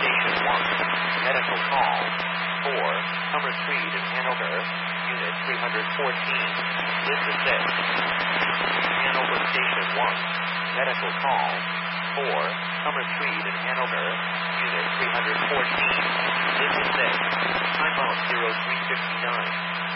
Station 1, medical call. 4, Summer Street in Hanover, Unit 314. List assist. Hanover Station 1, medical call. 4, Summer Street in Hanover, Unit 314. List assist. Time out 0359.